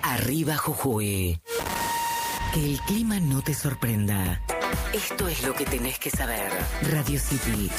Arriba Jujuy. Que el clima no te sorprenda. Esto es lo que tenés que saber. Radio City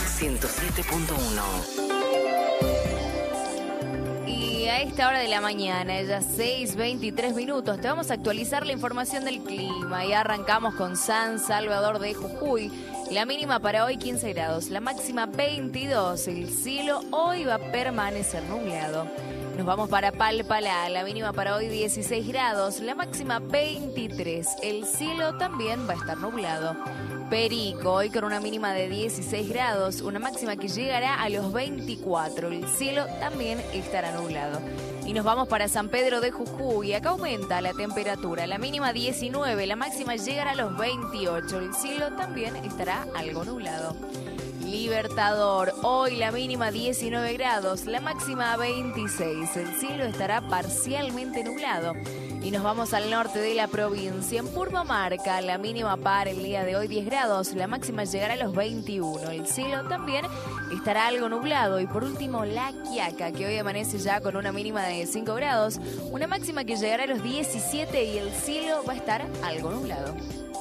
107.1. Y a esta hora de la mañana, ya 6:23 minutos, te vamos a actualizar la información del clima. Y arrancamos con San Salvador de Jujuy. La mínima para hoy 15 grados, la máxima 22. El cielo hoy va a permanecer nublado. Nos vamos para Palpalá, la mínima para hoy 16 grados, la máxima 23. El cielo también va a estar nublado. Perico, hoy con una mínima de 16 grados, una máxima que llegará a los 24. El cielo también estará nublado. Y nos vamos para San Pedro de Jujuy. Acá aumenta la temperatura, la mínima 19, la máxima llegará a los 28. El cielo también estará algo nublado. Libertador, hoy la mínima 19 grados, la máxima 26. El cielo estará parcialmente nublado. Y nos vamos al norte de la provincia. En Purmamarca, la mínima para el día de hoy 10 grados, la máxima llegará a los 21. El cielo también estará algo nublado. Y por último, La Quiaca, que hoy amanece ya con una mínima de 5 grados, una máxima que llegará a los 17 y el cielo va a estar algo nublado.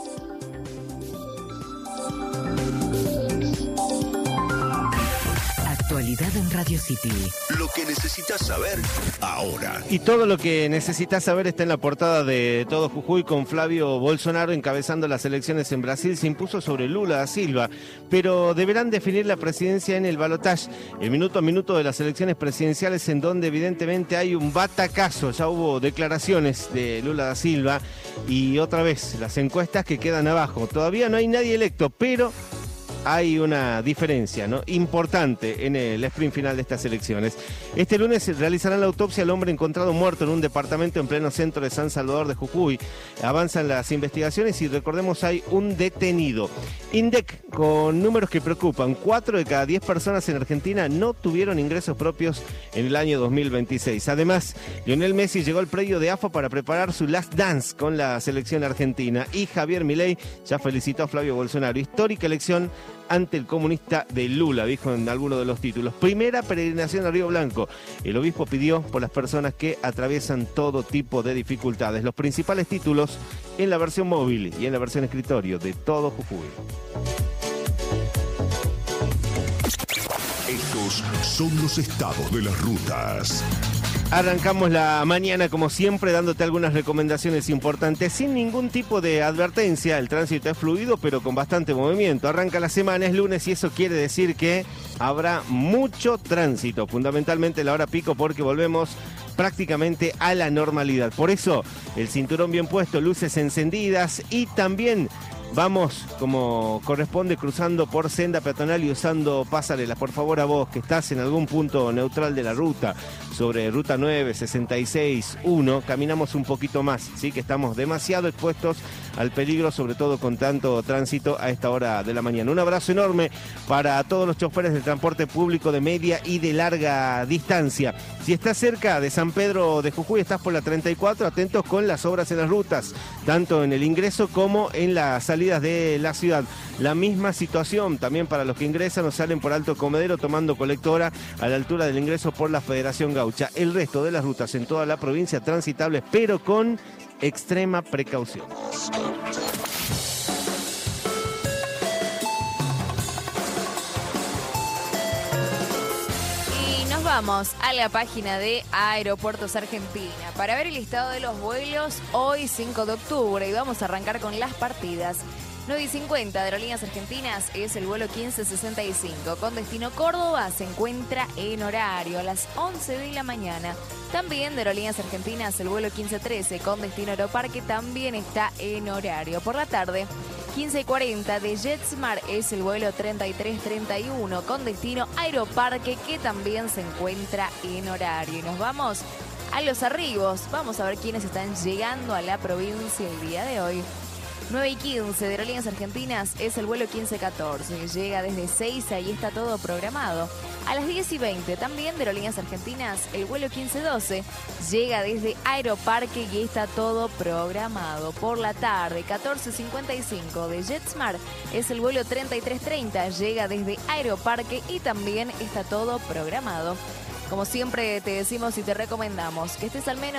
Actualidad en Radio City. Lo que necesitas saber ahora. Y todo lo que necesitas saber está en la portada de Todo Jujuy, con Flavio Bolsonaro encabezando las elecciones en Brasil. Se impuso sobre Lula da Silva, pero deberán definir la presidencia en el balotaje. El minuto a minuto de las elecciones presidenciales, en donde evidentemente hay un batacazo. Ya hubo declaraciones de Lula da Silva y otra vez las encuestas que quedan abajo. Todavía no hay nadie electo, pero hay una diferencia, ¿no?, importante en el sprint final de estas elecciones. Este lunes realizarán la autopsia al hombre encontrado muerto en un departamento en pleno centro de San Salvador de Jujuy. Avanzan las investigaciones y recordemos, hay un detenido. INDEC, con números que preocupan. 4 de cada 10 personas en Argentina no tuvieron ingresos propios en el año 2026. Además, Lionel Messi llegó al predio de AFA para preparar su last dance con la selección argentina. Y Javier Milei ya felicitó a Flavio Bolsonaro. Histórica elección ante el comunista de Lula, dijo en alguno de los títulos. Primera peregrinación a Río Blanco. El obispo pidió por las personas que atraviesan todo tipo de dificultades. Los principales títulos en la versión móvil y en la versión escritorio de Todo Jujuy. Estos son los estados de las rutas. Arrancamos la mañana como siempre dándote algunas recomendaciones importantes sin ningún tipo de advertencia. El tránsito es fluido pero con bastante movimiento. Arranca la semana, es lunes y eso quiere decir que habrá mucho tránsito, fundamentalmente la hora pico, porque volvemos prácticamente a la normalidad. Por eso el cinturón bien puesto, luces encendidas y también vamos, como corresponde, cruzando por senda peatonal y usando pasarelas. Por favor, a vos que estás en algún punto neutral de la ruta, sobre ruta 9, 66, 1, caminamos un poquito más, ¿sí? Que estamos demasiado expuestos al peligro, sobre todo con tanto tránsito a esta hora de la mañana. Un abrazo enorme para todos los choferes del transporte público de media y de larga distancia. Si estás cerca de San Pedro de Jujuy, estás por la 34, atentos con las obras en las rutas, tanto en el ingreso como en las salidas de la ciudad. La misma situación también para los que ingresan o salen por Alto Comedero tomando colectora a la altura del ingreso por la Federación Gaucha. El resto de las rutas en toda la provincia transitables, pero con extrema precaución. Vamos a la página de Aeropuertos Argentina para ver el listado de los vuelos hoy 5 de octubre y vamos a arrancar con las partidas. 9:50 de Aerolíneas Argentinas es el vuelo 1565 con destino Córdoba, se encuentra en horario a las 11 de la mañana. También de Aerolíneas Argentinas el vuelo 1513 con destino Aeroparque también está en horario. Por la tarde 15:40 de JetSmart es el vuelo 3331 con destino Aeroparque que también se encuentra en horario. Y nos vamos a los arribos. Vamos a ver quiénes están llegando a la provincia el día de hoy. 9:15 de Aerolíneas Argentinas es el vuelo 1514. Llega desde Seiza y está todo programado. A las 10:20 también de Aerolíneas Argentinas el vuelo 1512 llega desde Aeroparque y está todo programado. Por la tarde 14:55 de JetSmart es el vuelo 3330. Llega desde Aeroparque y también está todo programado. Como siempre te decimos y te recomendamos que estés al menos